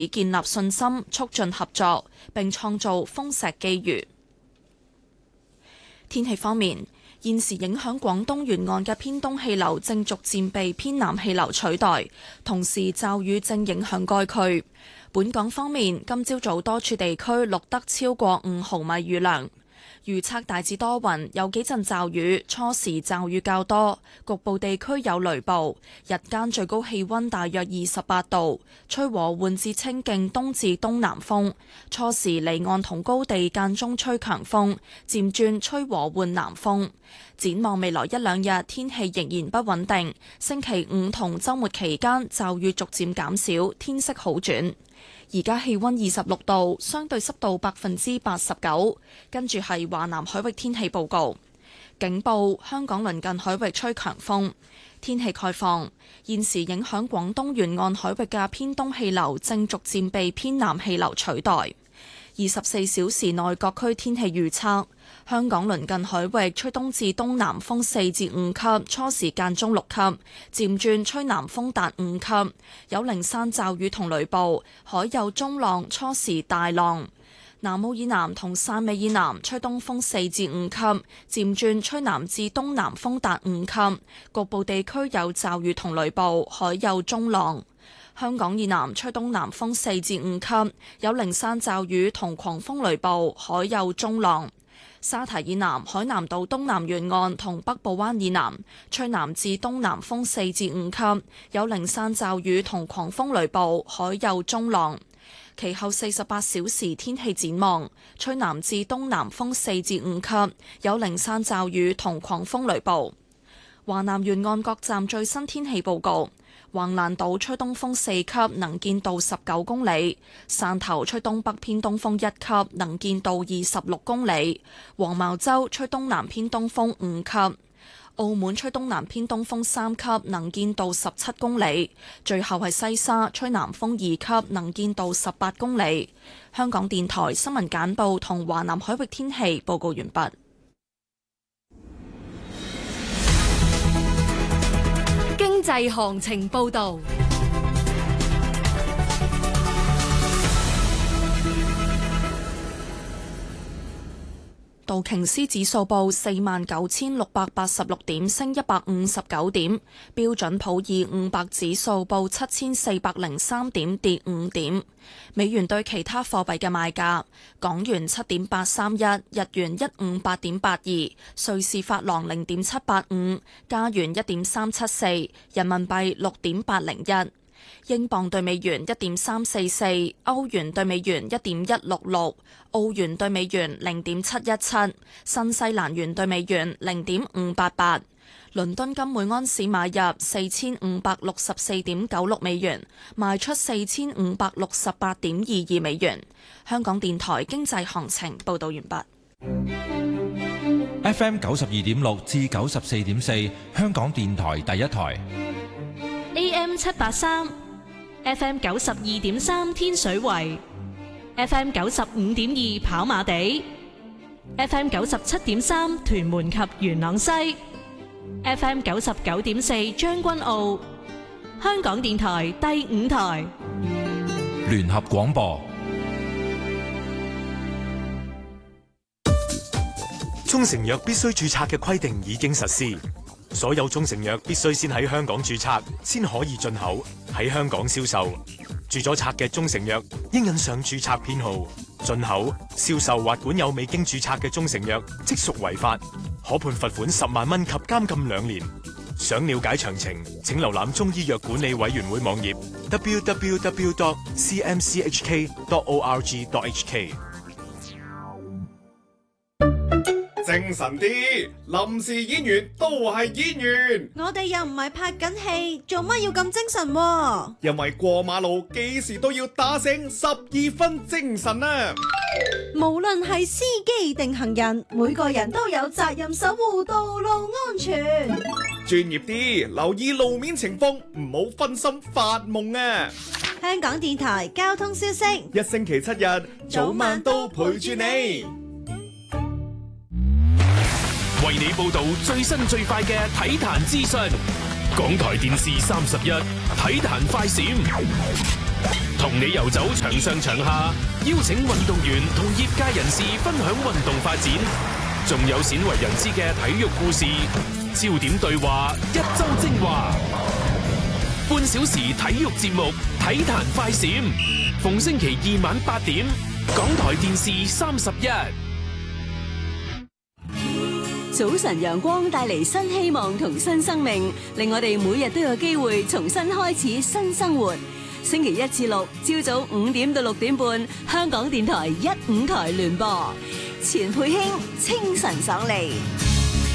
以建立信心，促進合作，並創造豐碩機遇。天氣方面，現時影響廣東沿岸嘅偏東氣流正逐漸被偏南氣流取代，同時驟雨正影響該區。本港方面，今朝早多處地區錄得超過5毫米雨量。預測大致多雲，有幾陣驟雨，初時驟雨較多，局部地區有雷暴。日間最高氣溫大約28度，吹和緩至清勁東至東南風。初時離岸同高地間中吹強風，漸轉吹和緩南風。展望未來一兩日，天氣仍然不穩定。星期五同週末期間驟雨逐漸減少，天色好轉。而家氣溫26度，相對濕度89%。跟住係華南海域天氣報告。警報：香港鄰近海域吹強風。天氣概況：現時影響廣東沿岸海域嘅偏東氣流正逐漸被偏南氣流取代。24小時內各區天氣預測：香港鄰近海域吹東至東南風4至5級，初時間中6級，漸轉吹南風達5級，有零散驟雨同雷暴，海有中浪，初時大浪。南澳以南同汕尾以南吹東風4至5級，漸轉吹南至東南風達5級，局部地區有驟雨同雷暴，海有中浪。香港以南吹東南風4至5級，有零散驟雨同狂風雷暴，海有中浪。沙堤以南海南島東南沿岸同北部灣以南吹南至東南風4至5級，有零散驟雨同狂風雷暴，海有中浪。其後48小時天氣展望：吹南至東南風4至5級，有零散驟雨同狂風雷暴。華南沿岸各站最新天氣報告：橫瀾島吹東風4級，能見度19公里；汕頭吹東北偏東風1級，能見度26公里；黃茅洲吹東南偏東風5級；澳門吹東南偏東風3級，能見度17公里；最後係西沙吹南風2級，能見度18公里。香港電台新聞簡報同華南海域天氣報告完畢。 經濟行情報導。 道瓊斯指數報49,686點，升159點；標準普爾500指數報7,403點，跌5點。美元對其他貨幣嘅賣價：港元7.831，日元158.82，瑞士法郎0.785，加元1.374，人民幣6.801。英鎊對美元1.344，歐元對美元1.166，澳元對美元0.717，新西蘭元對美元0.588。倫敦金每安士買入4564.96美元，賣出4568.22美元。香港電台經濟行情報道完畢。 FM 92.6至94.4，香港電台第一台。 AM 783 FM 92.3天水圍 FM 95.2跑馬地 FM 97.3屯門及元朗西 FM 99.4將軍澳。香港電台第5台聯合廣播。 中成藥必須註冊嘅規定已經實施，所有中成藥必須先喺香港註冊，先可以進口，喺香港銷售。註咗冊嘅中成藥應印上註冊編號。進口、銷售或管有未經註冊嘅中成藥，即屬違法，可判罰款10萬蚊及監禁2年。想了解詳情，請瀏覽中醫藥管理委員會網頁 www.cmchk.org.hk。 精神啲，臨時演員都係演員。 我哋又唔係拍緊戲，做乜要咁精神？ 因為過馬路幾時都要打醒12分精神啊！ 無論係司機定行人，每個人都有責任守護道路安全。 專業啲，留意路面情況，唔好分心發夢啊！ 香港電台交通消息， 一星期7日，早晚都陪住你。 為你報道最新最快嘅體壇資訊， 港台電視31體壇快閃，同你遊走場上場下，邀請運動員同業界人士分享運動發展，仲有鮮為人知嘅體育故事，焦點對話，一周精華，半小時體育節目《體壇快閃》，逢星期二晚8點，港台電視31。 早晨陽光帶嚟新希望同新生命，令我哋每日都有機會重新開始新生活。星期1至6朝早5點到6點半，香港電台15台聯播。錢佩卿清晨爽利。